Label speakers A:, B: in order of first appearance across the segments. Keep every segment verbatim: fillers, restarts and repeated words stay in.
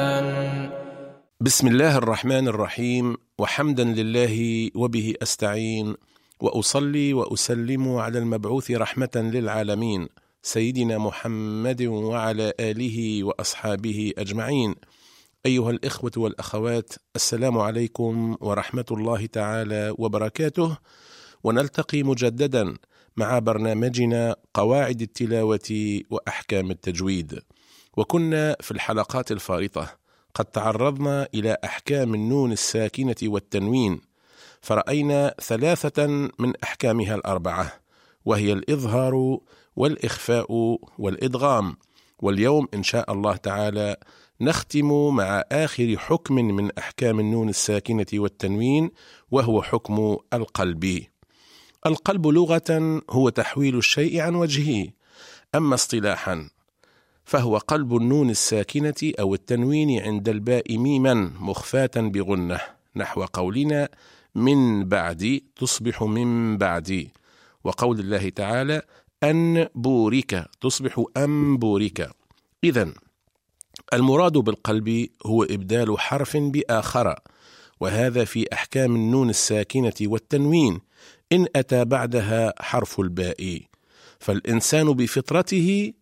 A: بسم الله الرحمن الرحيم، وحمدا لله وبه أستعين، وأصلي وأسلم على المبعوث رحمة للعالمين سيدنا محمد وعلى آله وأصحابه أجمعين. أيها الإخوة والأخوات، السلام عليكم ورحمة الله تعالى وبركاته، ونلتقي مجددا مع برنامجنا قواعد التلاوة وأحكام التجويد. وكنا في الحلقات الفارطة قد تعرضنا إلى أحكام النون الساكنة والتنوين، فرأينا ثلاثة من أحكامها الأربعة، وهي الإظهار والإخفاء والإدغام. واليوم إن شاء الله تعالى نختم مع آخر حكم من أحكام النون الساكنة والتنوين، وهو حكم القلب. القلب لغة هو تحويل الشيء عن وجهه، أما اصطلاحا فهو قلب النون الساكنة أو التنوين عند الباء ميما مخفاة بغنة، نحو قولنا من بعد تصبح من بعد، وقول الله تعالى أن بورك تصبح أن بورك. إذن المراد بالقلب هو إبدال حرف بآخر، وهذا في أحكام النون الساكنة والتنوين إن أتى بعدها حرف الباء. فالإنسان بفطرته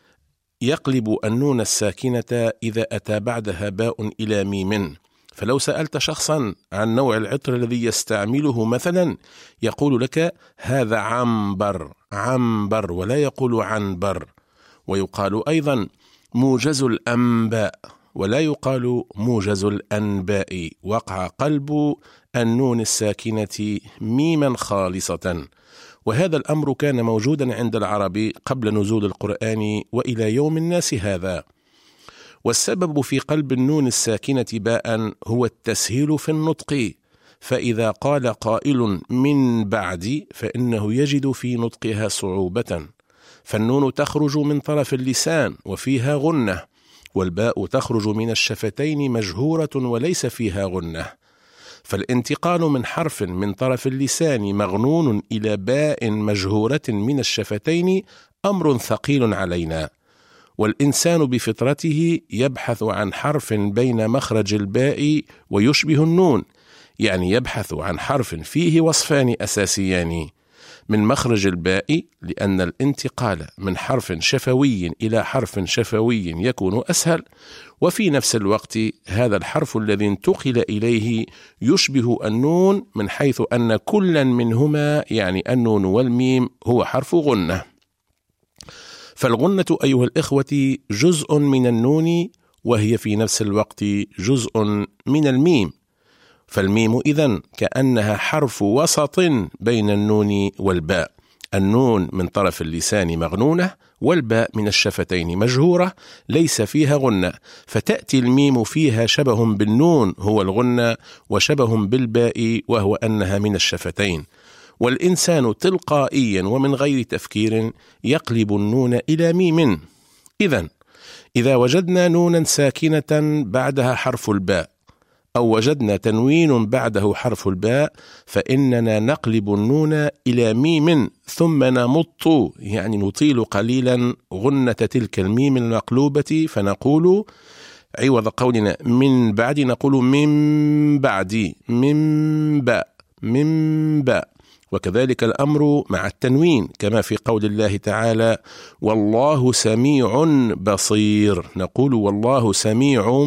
A: يقلب النون الساكنة إذا أتى بعدها باء إلى ميم. فلو سألت شخصا عن نوع العطر الذي يستعمله مثلا، يقول لك هذا عنبر عنبر ولا يقول عنبر. ويقال أيضا موجز الأنباء ولا يقال موجز الأنباء، وقع قلب النون الساكنة ميما خالصة. وهذا الأمر كان موجودا عند العرب قبل نزول القرآن وإلى يوم الناس هذا. والسبب في قلب النون الساكنة باء هو التسهيل في النطق، فإذا قال قائل من بعد فإنه يجد في نطقها صعوبة، فالنون تخرج من طرف اللسان وفيها غنة، والباء تخرج من الشفتين مجهورة وليس فيها غنة. فالانتقال من حرف من طرف اللسان مغنون إلى باء مجهورة من الشفتين أمر ثقيل علينا، والإنسان بفطرته يبحث عن حرف بين مخرج الباء ويشبه النون، يعني يبحث عن حرف فيه وصفان أساسيان: من مخرج الباء لأن الانتقال من حرف شفوي إلى حرف شفوي يكون أسهل، وفي نفس الوقت هذا الحرف الذي انتقل إليه يشبه النون من حيث أن كلا منهما يعني النون والميم هو حرف غنة. فالغنة أيها الإخوة جزء من النون، وهي في نفس الوقت جزء من الميم، فالميم إذن كأنها حرف وسط بين النون والباء. النون من طرف اللسان مغنونة، والباء من الشفتين مجهورة ليس فيها غنة، فتأتي الميم فيها شبه بالنون هو الغنة، وشبه بالباء وهو أنها من الشفتين. والإنسان تلقائيا ومن غير تفكير يقلب النون إلى ميم. إذن إذا وجدنا نونا ساكنة بعدها حرف الباء، أو وجدنا تنوين بعده حرف الباء، فإننا نقلب النون إلى ميم ثم نمط، يعني نطيل قليلا غنة تلك الميم المقلوبة، فنقول عوض قولنا من بعد نقول من بعد من باء من باء. وكذلك الأمر مع التنوين، كما في قول الله تعالى والله سميع بصير، نقول والله سميع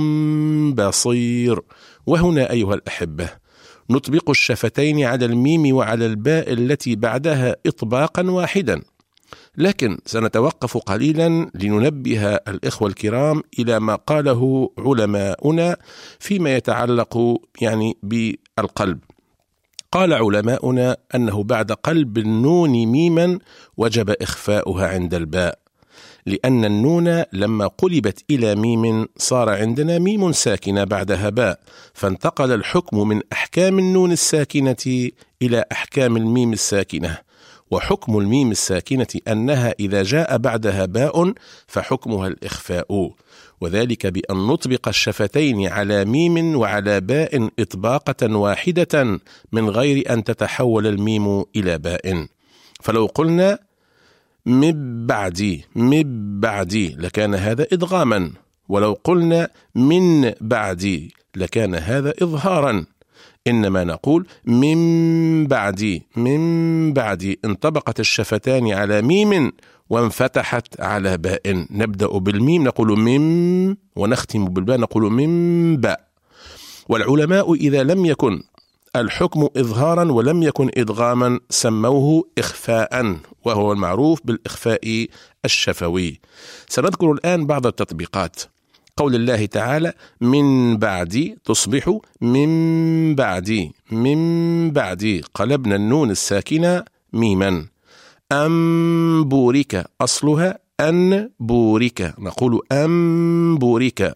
A: بصير. وهنا أيها الأحبة نطبق الشفتين على الميم وعلى الباء التي بعدها إطباقا واحدا، لكن سنتوقف قليلا لننبه الإخوة الكرام إلى ما قاله علماؤنا فيما يتعلق يعني بالقلب. قال علماؤنا أنه بعد قلب النون ميما وجب إخفاؤها عند الباء، لأن النون لما قلبت إلى ميم صار عندنا ميم ساكنة بعدها باء، فانتقل الحكم من أحكام النون الساكنة إلى أحكام الميم الساكنة. وحكم الميم الساكنة أنها إذا جاء بعدها باء فحكمها الإخفاء، وذلك بأن نطبق الشفتين على ميم وعلى باء إطباقة واحدة من غير أن تتحول الميم إلى باء. فلو قلنا من بعدي من بعدي لكان هذا إدغاما، ولو قلنا من بعدي لكان هذا إظهارا، إنما نقول من بعدي. من بعدي انطبقت الشفتان على ميم وانفتحت على باء. نبدأ بالميم نقول من، ونختم بالباء نقول من باء. والعلماء إذا لم يكن الحكم إظهارا ولم يكن إدغاما سموه إخفاء، وهو المعروف بالإخفاء الشفوي. سنذكر الآن بعض التطبيقات. قول الله تعالى من بعدي تصبح من بعدي. من بعدي قلبنا النون الساكنة ميما. أم بورك أصلها أن بورك، نقول أم بورك.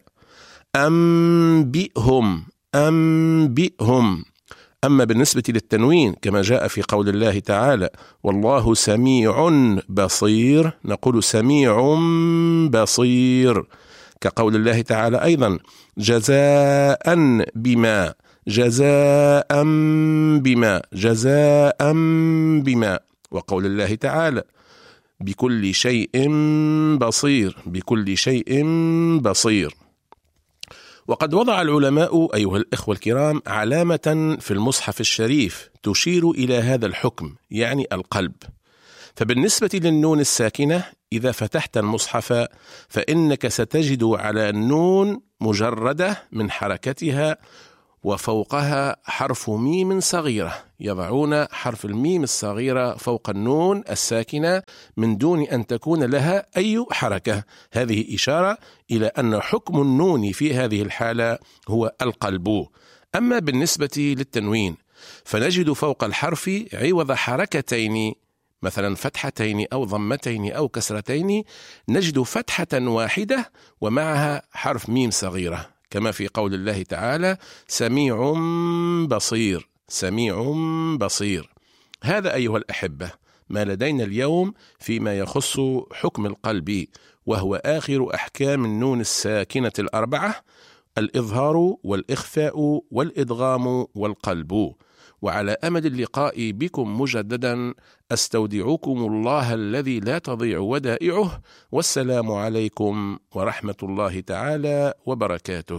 A: أنبئهم أنبئهم. أما بالنسبة للتنوين كما جاء في قول الله تعالى والله سميع بصير، نقول سميع بصير. كقول الله تعالى أيضا جزاء بما جزاء بما جزاء بما. وقول الله تعالى بكل شيء بصير بكل شيء بصير. وقد وضع العلماء أيها الإخوة الكرام علامة في المصحف الشريف تشير إلى هذا الحكم، يعني القلب. فبالنسبة للنون الساكنة إذا فتحت المصحف فإنك ستجد على النون مجردة من حركتها وفوقها حرف ميم صغيرة، يضعون حرف الميم الصغيرة فوق النون الساكنة من دون أن تكون لها أي حركة. هذه إشارة إلى أن حكم النون في هذه الحالة هو القلب. أما بالنسبة للتنوين فنجد فوق الحرف عوض حركتين، مثلا فتحتين أو ضمتين أو كسرتين، نجد فتحة واحدة ومعها حرف ميم صغيرة، كما في قول الله تعالى سميع بصير سميع بصير. هذا أيها الأحبة ما لدينا اليوم فيما يخص حكم القلب، وهو آخر أحكام النون الساكنة الأربعة: الإظهار والإخفاء والإدغام والقلب. وعلى أمل اللقاء بكم مجددا أستودعكم الله الذي لا تضيع ودائعه، والسلام عليكم ورحمة الله تعالى وبركاته.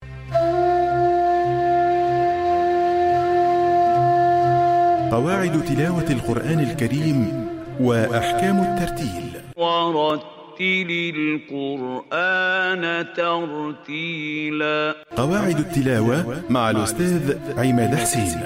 B: قواعد تلاوة القرآن الكريم وأحكام الترتيل.
C: ورتل القرآن ترتيلا.
B: قواعد التلاوة مع الأستاذ عماد حسين.